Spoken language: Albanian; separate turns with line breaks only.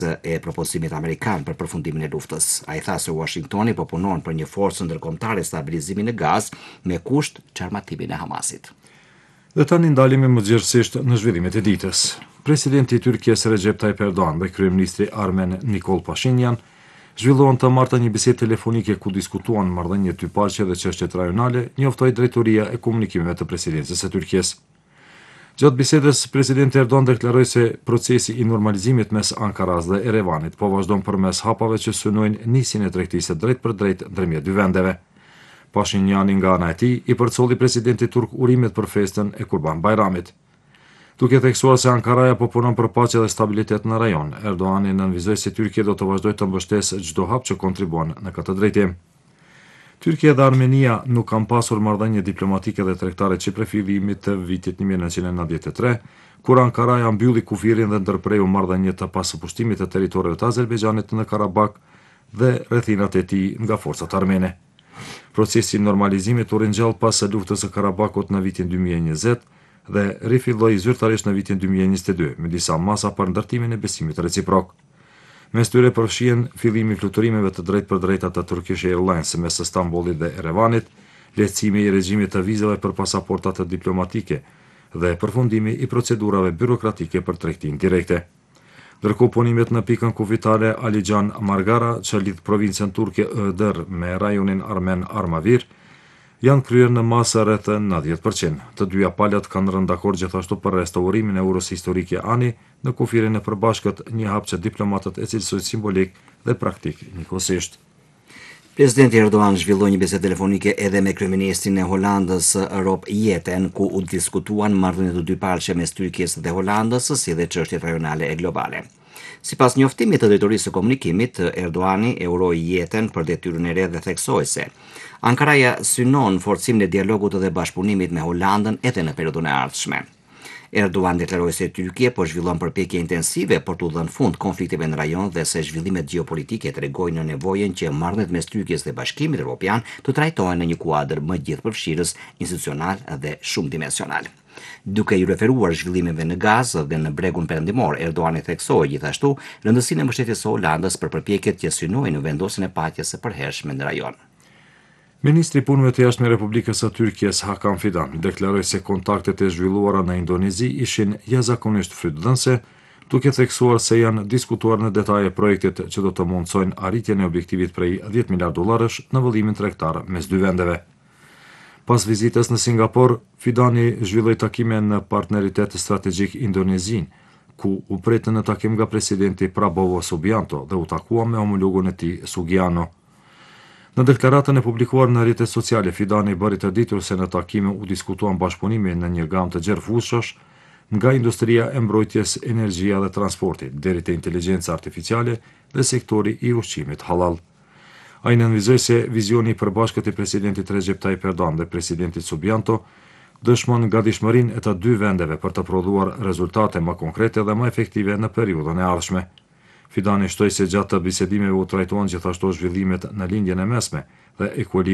e propozimit amerikan për përfundimin e luftës. Ai tha se Washingtoni po punon për një forcë ndërkombëtare stabilizimi në Gazë me kusht çarmatimin e Hamasit.
Dhe tani ndalemi mëngjesisht në zhvillimet e ditës. Presidenti i Turqisë Recep Tayyip Erdogan dhe kryeministri Armen Nikol Pashinyan zhvilluan të martën një bisedë telefonike ku diskutuan marrëdhënie dypaqe dhe çështjet rajonale, njoftoi drejtoria e komunikimeve të presidencës së Turqisë. Gjatë bisedës, presidenti Erdogan deklaroi se procesi i normalizimit mes Ankaras dhe Erevanit po vazhdon përmes hapave që synojnë nisjen e tregtisë drejt për drejt ndërmjet dy vendeve. Pashinjani nga ana e tij i përcolli presidentit turk urimet për festën e Kurban Bayramit. Duke theksuar se Ankaraja po punon për paqe dhe stabilitet në rajon, Erdoğani nënvizoi se Tyrkia do të vazhdojë të mbështesë çdo hap që kontribuon në këtë drejtim. Tyrkia dhe Armenia nuk kanë pasur marrëdhënie diplomatike dhe tregtare që prej fillimit të vitit 1993, kur Ankaraja mbylli kufirin dhe ndërpreu marrëdhënie të pasëpushtimit të territoreve të Azerbajxhanit në Karabak dhe rrethinat e tij nga forcat armene. Procesi i normalizimit u ringjall pas luftës së Karabakut në vitin 2020 dhe rifilloi zyrtarisht në vitin 2022 me disa masa për ndërtimin e besimit reciprok. Mes tyre përfshihen fillimi i fluturimeve të drejtpërdrejta të Turkish Airlines mes Stambollit dhe Erevanit, lehtësimi i regjimit të vizave për pasaportat diplomatike dhe përfundimi i procedurave birokratike për tregtinë direkte. Ndërkohë punimet në pikën kufitare Alican Margara, që lidh provincën turke Iğdır me rajonin armen Armavir, janë kryer në masë rreth 90%. Të dyja palët kanë rënë dakord gjithashtu për restaurimin e urës historike Ani në kufirin e përbashkët, një hap që diplomatët e cilësojnë simbolik dhe praktik njëkohësisht.
Presidenti Erdogan zhvilloi një bisedë telefonike edhe me kryeministrin e Holandës Rob Jetten, ku u diskutuan marrëdhëniet e dypalëshme mes Turqisë dhe Holandës, si dhe çështjet rajonale e globale. Sipas njoftimit të drejtorisë së komunikimit, Erdoğani e uroi Jetten për detyrën e re dhe theksoi se Ankaraja synon forcimin e dialogut dhe bashkëpunimit me Holandën edhe në periudhën e ardhshme. Erdogan deklaroi se Tyrkia po zhvillon përpjekje intensive për të dhënë fund konflikteve në rajon dhe se zhvillimet gjeopolitike tregojnë në nevojën që marrëdhëniet mes Tyrkisë dhe Bashkimit Evropian të trajtohen në një kuadër më gjithëpërfshirës, institucional dhe shumëdimensional. Duke i referuar zhvillimeve në Gazë dhe në bregun perëndimor, Erdoğani theksoi gjithashtu rëndësinë e mbështetjes së Holandës për përpjekjet që synojnë në vendosjen e paqes së përhershme në rajon.
Ministri i Punëve të Jashtme Republikës së Tyrkisë Hakan Fidan deklaroi se kontaktet e zhvilluara në Indonezi ishin jashtëzakonisht frytëdhënëse, duke theksuar se janë diskutuar në detaje projektet që do të mundsojnë arritjen e objektivit prej $10 miliard në vëllimin tregtar mes dy vendeve. Pas vizitës në Singapur, Fidani zhvilloi takime në partneritet strategjik indonezin, ku u pritën në takim nga presidenti Prabowo Subianto dhe u takua me homologun e tij Sugiano. Në deklaratën e publikuar në rrjetet sociale, Fidani bëri të ditur se në takime u diskutuan bashkëpunimi në një gamë të gjerë nga industria e mbrojtjes, energjia dhe transporti, deri te inteligjenca artificiale dhe sektori i ushqimit halal. Ai nënvizoi se vizioni i përbashkët i presidentit Recep Tayyip Erdogan dhe presidentit Subianto dëshmon gatishmërinë e të dy vendeve për të prodhuar rezultate më konkrete dhe më efektive në periudhën e ardhshme. Fidani shtoi se gjatë bisedimeve u trajtuan gjithashtu zhvillimet në lindjen e mesme dhe